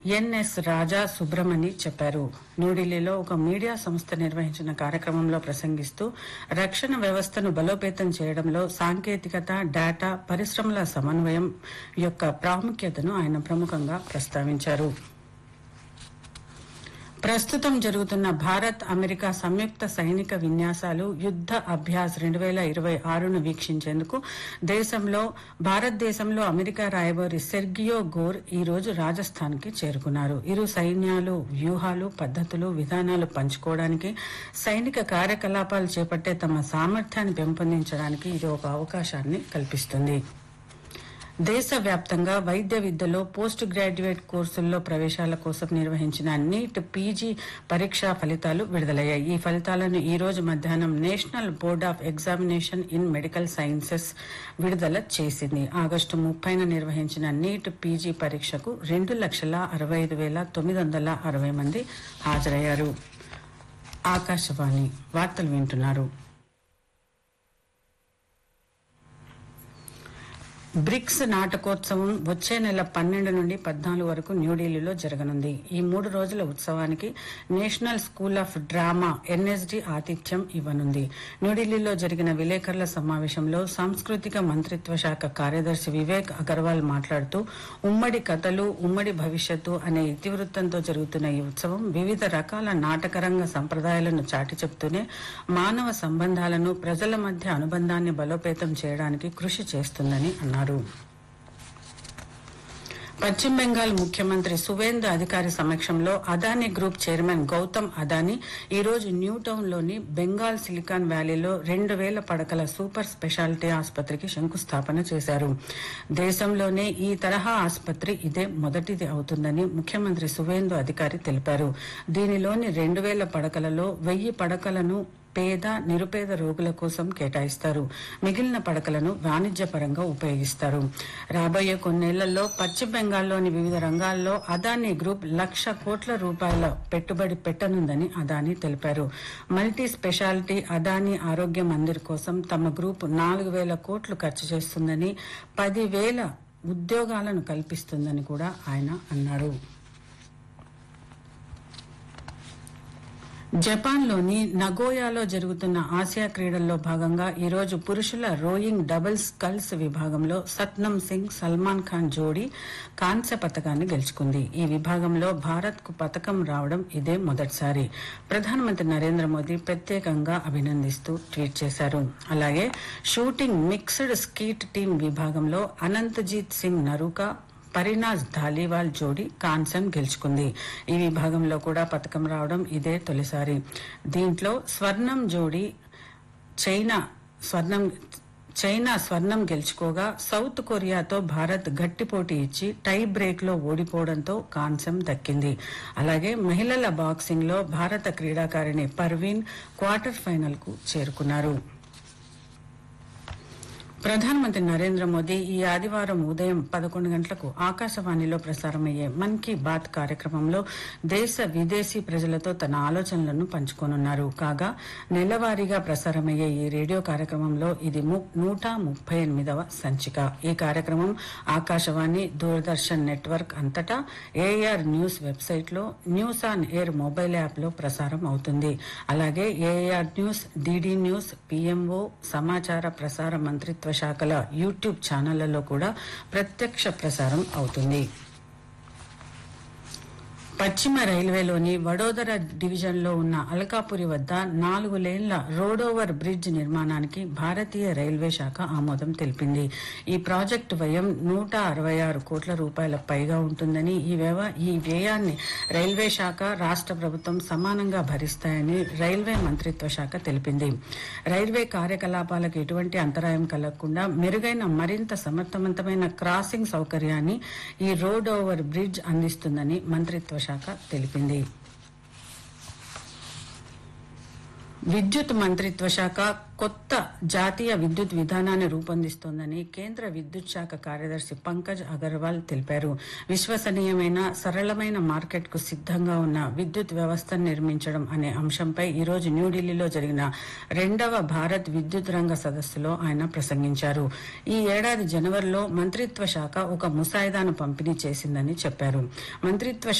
NS రాజా సుబ్రమణి చెప్పారు. న్యూఢిల్లీలో ఒక మీడియా సంస్థ నిర్వహించిన కార్యక్రమంలో ప్రసంగిస్తూ రక్షణ వ్యవస్థను బలోపేతం చేయడంలో సాంకేతికత, డేటా, పరిశ్రమల సమన్వయం యొక్క ప్రాముఖ్యతను ఆయన ప్రముఖంగా ప్రస్తావించారు. ప్రస్తుతం జరుగుతున్న భారత్ అమెరికా సంయుక్త సైనిక విన్యాసాలు యుద్ద అభ్యాస్ 2026ను వీక్షించేందుకు భారతదేశంలో అమెరికా రాయబారి సెర్గియో గోర్ ఈ రోజు రాజస్థాన్ కి చేరుకున్నారు. ఇరు సైన్యాలు వ్యూహాలు, పద్ధతులు, విధానాలు పంచుకోవడానికి, సైనిక కార్యకలాపాలు చేపట్టే తమ సామర్థ్యాన్ని పెంపొందించడానికి ఇది ఒక అవకాశాన్ని కల్పిస్తుంది. దేశవ్యాప్తంగా వైద్య విద్యలో పోస్ట్ గ్రాడ్యుయేట్ కోర్సుల్లో ప్రవేశాల కోసం నిర్వహించిన నీట్ పీజీ పరీక్షా ఫలితాలు విడుదలయ్యాయి. ఈ ఫలితాలను ఈ రోజు మధ్యాహ్నం national board of examination in medical sciences విడుదల చేసింది. ఆగస్టు 30న నిర్వహించిన నీట్ పీజీ పరీక్షకు 2,65,960 మంది హాజరయ్యారు. ఆకాశవాణి వార్తలు వింటున్నారు. బ్రిక్స్ నాటకోత్సవం వచ్చే నెల 12 నుండి 14 వరకు న్యూఢిల్లీలో జరగనుంది. ఈ 3 రోజుల ఉత్సవానికి national school of drama NSD ఆతిథ్యం ఇవ్వనుంది. న్యూఢిల్లీలో జరిగిన విలేకరుల సమావేశంలో సాంస్కృతిక మంత్రిత్వ శాఖ కార్యదర్శి వివేక్ అగర్వాల్ మాట్లాడుతూ ఉమ్మడి కథలు, ఉమ్మడి భవిష్యత్తు అనే ఇతివృత్తంతో జరుగుతున్న ఈ ఉత్సవం వివిధ రకాల నాటకరంగ సంప్రదాయాలను చాటి చెప్తూనే మానవ సంబంధాలను, ప్రజల మధ్య అనుబంధాన్ని బలోపేతం చేయడానికి కృషి చేస్తుందని అన్నారు. పశ్చిమ బెంగాల్ ముఖ్యమంత్రి సువేందు అధికారి సమక్షంలో అదానీ గ్రూప్ చైర్మన్ గౌతమ్ అదానీ ఈ రోజు న్యూ టౌన్ లోని బెంగాల్ సిలికాన్ వ్యాలీలో 2,000 పడకల సూపర్ స్పెషాలిటీ ఆసుపత్రికి శంకుస్థాపన చేశారు. దేశంలోనే ఈ తరహా ఆసుపత్రి ఇదే మొదటిది అవుతుందని ముఖ్యమంత్రి సువేందు అధికారి తెలిపారు. దీనిలోని 2,000 పడకలలో 1,000 పడకలను పేద, నిరుపేద రోగుల కోసం కేటాయిస్తారు. మిగిలిన పడకలను వాణిజ్యపరంగా ఉపయోగిస్తారు. రాబోయే కొన్నేళ్లలో పశ్చిమ బెంగాల్లోని వివిధ రంగాల్లో అదానీ గ్రూప్ 1,00,000 కోట్ల రూపాయల పెట్టుబడి పెట్టనుందని అదానీ తెలిపారు. మల్టీ స్పెషాలిటీ అదానీ ఆరోగ్య మందిర్ కోసం తమ గ్రూప్ 4,000 కోట్లు ఖర్చు చేస్తుందని, 10,000 ఉద్యోగాలను కల్పిస్తుందని కూడా ఆయన అన్నారు. జపాన్లోని నగోయాలో జరుగుతున్న ఆసియా క్రీడల్లో భాగంగా ఈ రోజు పురుషుల రోయింగ్ డబుల్ స్కల్స్ విభాగంలో సత్నం సింగ్, సల్మాన్ ఖాన్ జోడీ కాంస్య పతకాన్ని గెలుచుకుంది. ఈ విభాగంలో భారత్ కు పతకం రావడం ఇదే మొదటిసారి. ప్రధానమంత్రి నరేంద్ర మోదీ ప్రత్యేకంగా అభినందిస్తూ ట్వీట్ చేశారు. అలాగే షూటింగ్ మిక్స్డ్ స్కీట్ టీం విభాగంలో అనంతజీత్ సింగ్ నరూకా, పరినాజ్ ధాలీవాల్ జోడీ కాంస్యం గెలుచుకుంది. ఈ విభాగంలో కూడా పతకం రావడం ఇదే తొలిసారి. దీంట్లో స్వర్ణం జోడీ చైనా స్వర్ణం గెలుచుకోగా సౌత్ కొరియాతో భారత్ గట్టి పోటీ ఇచ్చి టై బ్రేక్ లో ఓడిపోవడంతో కాంస్యం దక్కింది. అలాగే మహిళల బాక్సింగ్ లో భారత క్రీడాకారిణి పర్వీన్ క్వార్టర్ ఫైనల్ కు చేరుకున్నారు. ప్రధానమంత్రి నరేంద్ర మోదీ ఈ ఆదివారం ఉదయం 11 గంటలకు ఆకాశవాణిలో ప్రసారమయ్యే మన్ కీ బాత్ కార్యక్రమంలో దేశ, విదేశీ ప్రజలతో తన ఆలోచనలను పంచుకోనున్నారు. కాగా నెలవారీగా ప్రసారమయ్యే ఈ రేడియో కార్యక్రమంలో ఇది 138వ సంచిక. ఈ కార్యక్రమం ఆకాశవాణి, దూరదర్శన్ నెట్వర్క్ అంతటా ఏఆర్ న్యూస్ వెబ్సైట్ లో, news on air mobile app లో ప్రసారం అవుతుంది. అలాగే AR news, DD news, PMO, సమాచార ప్రసార మంత్రిత్వ శాఖల యూట్యూబ్ ఛానళ్లలో కూడా ప్రత్యక్ష ప్రసారం అవుతుంది. పశ్చిమ రైల్వేలోని వడోదర డివిజన్ లో ఉన్న అల్కాపురి వద్ద 4 లేన్ల రోడ్ ఓవర్ బ్రిడ్జ్ నిర్మాణానికి భారతీయ రైల్వే శాఖ ఆమోదం తెలిపింది. ఈ ప్రాజెక్టు వ్యయం 166 కోట్ల రూపాయల పైగా ఉంటుందని, ఈ వ్యయాన్ని రైల్వే శాఖ, రాష్ట్ర ప్రభుత్వం సమానంగా భరిస్తాయని రైల్వే మంత్రిత్వ శాఖ తెలిపింది. రైల్వే కార్యకలాపాలకు ఎటువంటి అంతరాయం కలగకుండా మెరుగైన, మరింత సమర్థవంతమైన క్రాసింగ్ సౌకర్యాన్ని ఈ రోడ్ ఓవర్ బ్రిడ్జ్ అందిస్తుందని మంత్రిత్వ శాఖ తెలిపింది. విద్యుత్ మంత్రిత్వ శాఖ కొత్త జాతీయ విద్యుత్ విధానాన్ని రూపొందిస్తోందని కేంద్ర విద్యుత్ శాఖ కార్యదర్శి పంకజ్ అగర్వాల్ తెలిపారు. విశ్వసనీయమైన సరళమైన మార్కెట్ కు సిద్ధంగా ఉన్న విద్యుత్ వ్యవస్థను నిర్మించడం అనే అంశంపై ఈరోజు న్యూఢిల్లీలో జరిగిన 2వ భారత్ విద్యుత్ రంగ సదస్సులో ఆయన ప్రసంగించారు. ఈ ఏడాది జనవరిలో మంత్రిత్వ శాఖ ఒక ముసాయిదాను పంపిణీ చేసిందని చెప్పారు. మంత్రిత్వ